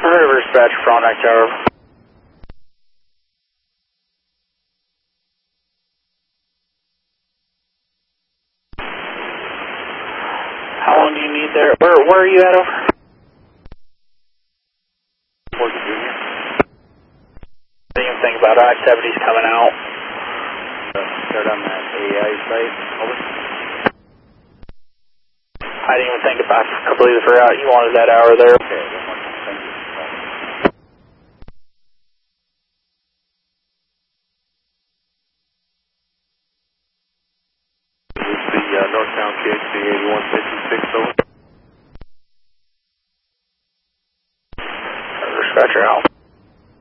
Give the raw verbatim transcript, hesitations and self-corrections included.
River Dispatch, Frontenac Tower. How long do you need there? Where, where are you at over? Fort Virginia. What do you think about activities coming out? Uh, start on that A I site. Over. I didn't even think about I completely forgot you wanted that hour there. Okay, one more time. Thank you. This is the uh, Northtown K H C eighty-one fifty-six, over. River Dispatcher out.